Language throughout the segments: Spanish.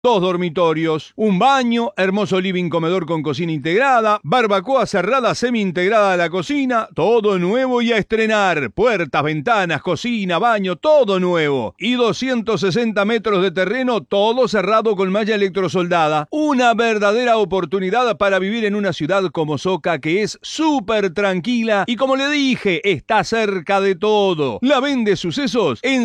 2 dormitorios, un baño, hermoso living comedor con cocina integrada, barbacoa cerrada semi-integrada a la cocina, todo nuevo y a estrenar, puertas, ventanas, cocina, baño, todo nuevo, y 260 metros de terreno, todo cerrado con malla electrosoldada, una verdadera oportunidad para vivir en una ciudad como Soca que es súper tranquila y, como le dije, está cerca de todo. La vende Sucesos en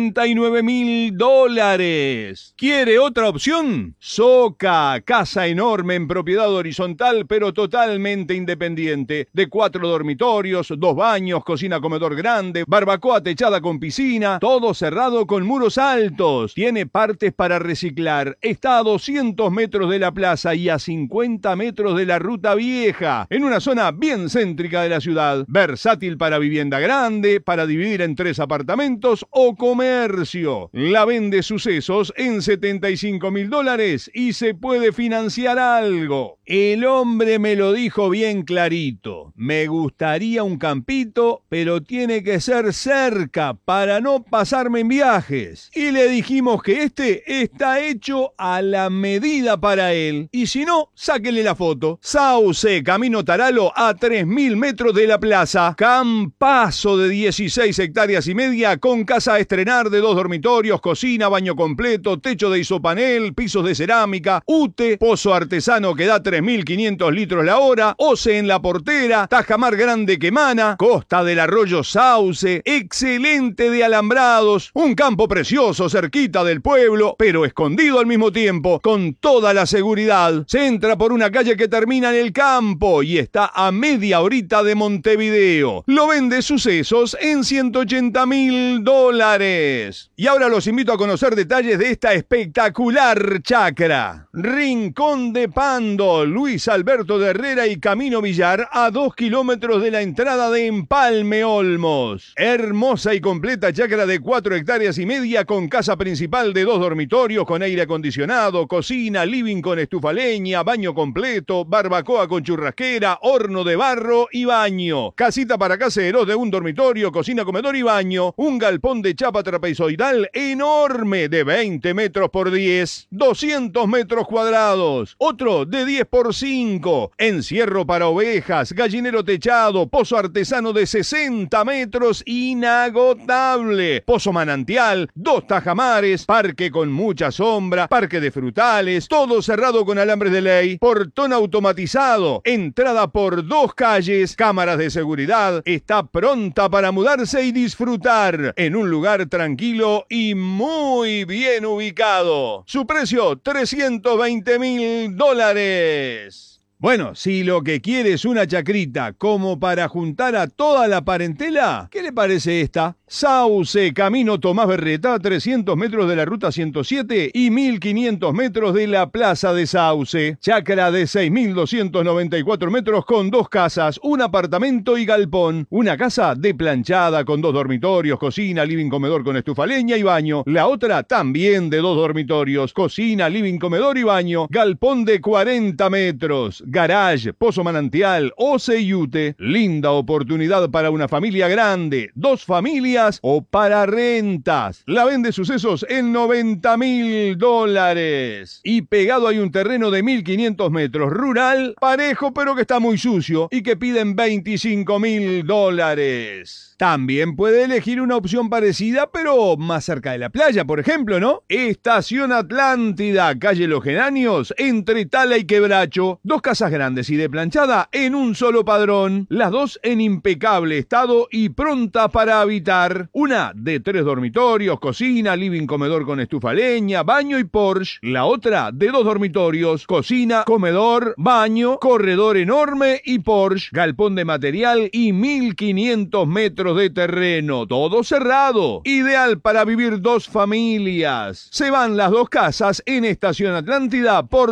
$79.000. ¿Quiere otra opción? Soca, casa enorme en propiedad horizontal pero totalmente independiente, de 4 dormitorios, 2 baños, cocina comedor grande, barbacoa techada con piscina, todo cerrado con muros altos, tiene partes para reciclar, está a 200 metros de la plaza y a 50 metros de la ruta vieja, en una zona bien céntrica de la ciudad, versátil para vivienda grande, para dividir en 3 apartamentos o comercio. La vende Sucesos en $75.000 y se puede financiar algo. El hombre me lo dijo bien clarito. Me gustaría un campito, pero tiene que ser cerca para no pasarme en viajes. Y le dijimos que este está hecho a la medida para él. Y si no, sáquele la foto. Sauce, Camino Taralo, a 3.000 metros de la plaza. Campazo de 16 hectáreas y media con casa a estrenar de 2 dormitorios, cocina, baño completo, techo de isopanel, pisos de cerámica, UTE, pozo artesano que da 3.500 litros la hora, OCE en la portera, tajamar grande que mana, costa del arroyo Sauce, excelente de alambrados, un campo precioso cerquita del pueblo, pero escondido al mismo tiempo, con toda la seguridad. Se entra por una calle que termina en el campo y está a media horita de Montevideo. Lo vende Sucesos en $180.000. Y ahora los invito a conocer detalles de esta espectacular chacra. Rincón de Pando, Luis Alberto de Herrera y Camino Villar, a 2 kilómetros de la entrada de Empalme Olmos. Hermosa y completa chacra de 4 hectáreas y media con casa principal de 2 dormitorios con aire acondicionado, cocina, living con estufa leña, baño completo, barbacoa con churrasquera, horno de barro y baño. Casita para caseros de 1 dormitorio, cocina, comedor y baño. Un galpón de chapa trapezoidal enorme de 20 metros por 10. 200 metros cuadrados, otro de 10 por 5, encierro para ovejas, gallinero techado, pozo artesano de 60 metros, inagotable, pozo manantial, 2 tajamares, parque con mucha sombra, parque de frutales, todo cerrado con alambres de ley, portón automatizado, entrada por 2 calles, cámaras de seguridad, está pronta para mudarse y disfrutar en un lugar tranquilo y muy bien ubicado. Su precio, $320.000. Bueno, si lo que quiere es una chacrita como para juntar a toda la parentela, ¿qué le parece esta? Sauce, Camino Tomás Berreta, 300 metros de la ruta 107 y 1.500 metros de la plaza de Sauce. Chacra de 6.294 metros con 2 casas, un apartamento y galpón. Una casa de planchada con 2 dormitorios, cocina, living comedor con estufa leña y baño. La otra también de 2 dormitorios, cocina, living comedor y baño. Galpón de 40 metros. Garage, pozo manantial, OCE y UTE. Linda oportunidad para una familia grande, 2 familias o para rentas. La vende Sucesos en $90.000. Y pegado hay un terreno de 1.500 metros, rural, parejo pero que está muy sucio y que piden $25.000. También puede elegir una opción parecida, pero más cerca de la playa, por ejemplo, ¿no? Estación Atlántida, calle Los Geranios, entre Tala y Quebracho. 2 casas grandes y de planchada en un solo padrón. Las 2 en impecable estado y pronta para habitar. Una de 3 dormitorios, cocina, living comedor con estufa leña, baño y Porsche. La otra de 2 dormitorios, cocina, comedor, baño, corredor enorme y Porsche. Galpón de material y 1.500 metros de terreno, todo cerrado, ideal para vivir 2 familias. Se van las 2 casas en Estación Atlántida por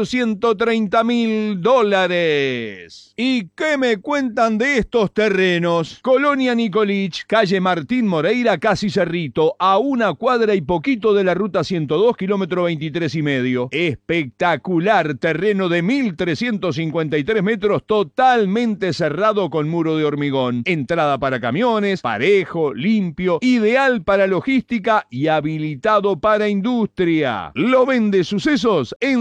$130.000. ¿Y qué me cuentan de estos terrenos? Colonia Nicolich, calle Martín Moreno, Moreira, casi Cerrito, a una cuadra y poquito de la ruta 102, kilómetro 23,5. Espectacular terreno de 1.353 metros, totalmente cerrado con muro de hormigón. Entrada para camiones, parejo, limpio, ideal para logística y habilitado para industria. Lo vende Sucesos en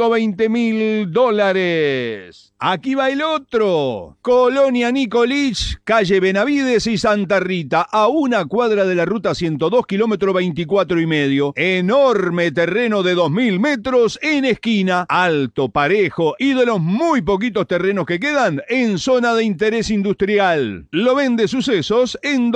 $120.000. Aquí va el otro. Colonia Nicolich, calle Benavides y Santa Rita, a una cuadra de la ruta 102, kilómetro 24,5. Enorme terreno de 2.000 metros en esquina, alto, parejo y de los muy poquitos terrenos que quedan en zona de interés industrial. Lo vende Sucesos en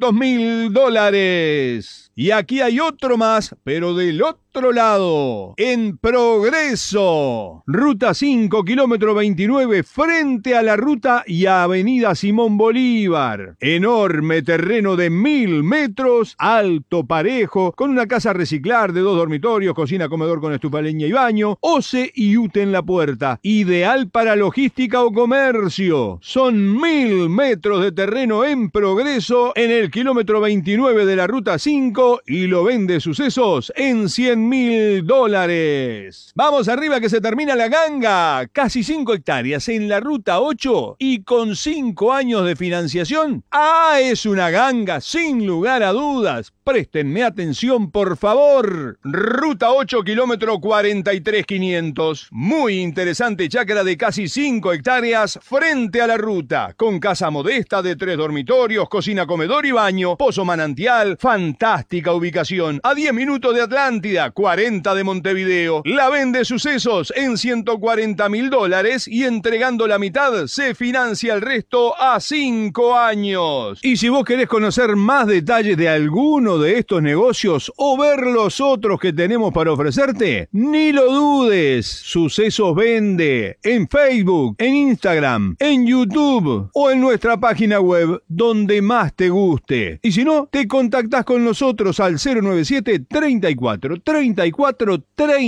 $200.000. Y aquí hay otro más, pero del otro lado, en Progreso. Ruta 5, kilómetro 29, frente a la ruta y a Avenida Simón Bolívar. Enorme terreno de 1.000 metros, alto, parejo, con una casa a reciclar de 2 dormitorios, cocina, comedor con estufa, leña y baño, OCE y UTE en la puerta. Ideal para logística o comercio. Son 1.000 metros de terreno en Progreso, en el kilómetro 29 de la ruta 5, y lo vende Sucesos en $100.000. Vamos arriba que se termina la ganga. Casi 5 hectáreas en la ruta 8 y con 5 años de financiación. Es una ganga sin lugar a dudas. Préstenme atención, por favor. Ruta 8, kilómetro 43,500. Muy interesante chacra de casi 5 hectáreas frente a la ruta, con casa modesta de 3 dormitorios, cocina, comedor y baño, pozo manantial, fantástica ubicación, a 10 minutos de Atlántida, 40 de Montevideo. La vende Sucesos en $140.000 y entregando la mitad se financia el resto a 5 años. Y si vos querés conocer más detalles de alguno de estos negocios o ver los otros que tenemos para ofrecerte, ni lo dudes. Sucesos vende en Facebook, en Instagram, en YouTube o en nuestra página web, donde más te guste. Y si no, te contactás con nosotros al 097 34 34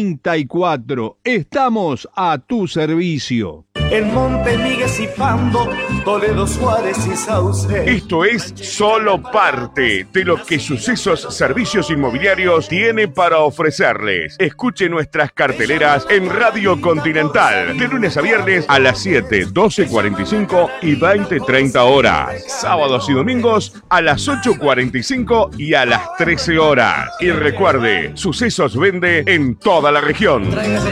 34. Estamos a tu servicio. En Monte Miguel y Pando, Toledo, Suárez y Sauce. Esto es solo parte de lo que Sucesos Servicios Inmobiliarios tiene para ofrecerles. Escuche nuestras carteleras en Radio Continental, de lunes a viernes a las 7, 12:45 y 20:30 horas. Sábados y domingos a las 8:45 y a las 13 horas. Y recuerde, Sucesos vende en toda la región.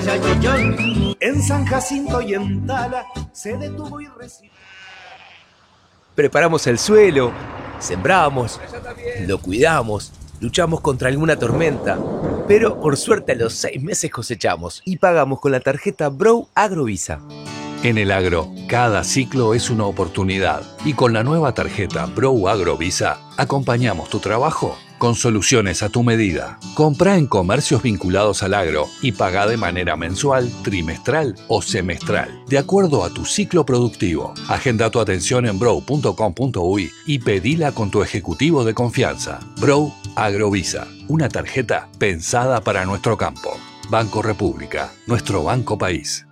En San Jacinto y en Tala se detuvo y recibió. Preparamos el suelo, sembramos, lo cuidamos, luchamos contra alguna tormenta, pero por suerte a los 6 meses cosechamos y pagamos con la tarjeta Bro Agrovisa. En el agro, cada ciclo es una oportunidad y con la nueva tarjeta Bro Agrovisa acompañamos tu trabajo con soluciones a tu medida. Comprá en comercios vinculados al agro y pagá de manera mensual, trimestral o semestral, de acuerdo a tu ciclo productivo. Agenda tu atención en bro.com.uy y pedila con tu ejecutivo de confianza. Bro Agrovisa, una tarjeta pensada para nuestro campo. Banco República, nuestro banco país.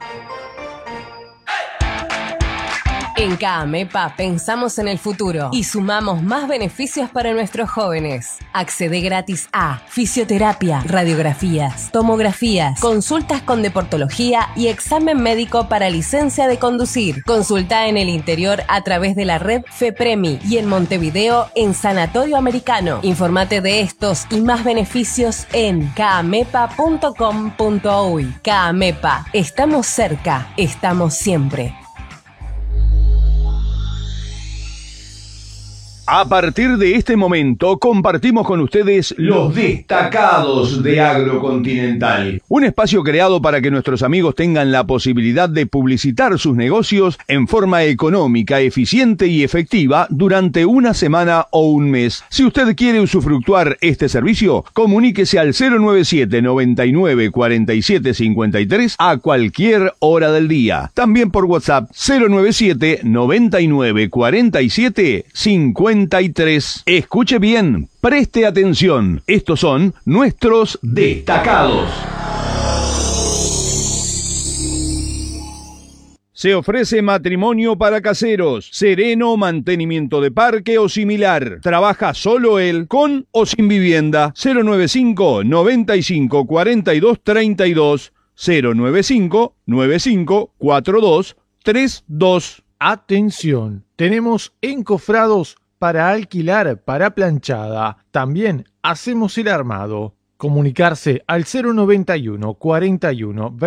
En CAAMEPA pensamos en el futuro y sumamos más beneficios para nuestros jóvenes. Accede gratis a fisioterapia, radiografías, tomografías, consultas con deportología y examen médico para licencia de conducir. Consulta en el interior a través de la red FEPREMI y en Montevideo en Sanatorio Americano. Informate de estos y más beneficios en caamepa.com.uy. CAAMEPA, estamos cerca, estamos siempre. A partir de este momento compartimos con ustedes los destacados de Agrocontinental, un espacio creado para que nuestros amigos tengan la posibilidad de publicitar sus negocios en forma económica, eficiente y efectiva durante una semana o un mes. Si usted quiere usufructuar este servicio, comuníquese al 097 99 47 53 a cualquier hora del día. También por WhatsApp 097 99 47 53. Escuche bien, preste atención. Estos son nuestros destacados. Se ofrece matrimonio para caseros, sereno, mantenimiento de parque o similar. Trabaja solo él, con o sin vivienda. 095 95 42 32 095 95 42 32. Atención, tenemos encofrados para alquilar para planchada. También hacemos el armado. Comunicarse al 091 41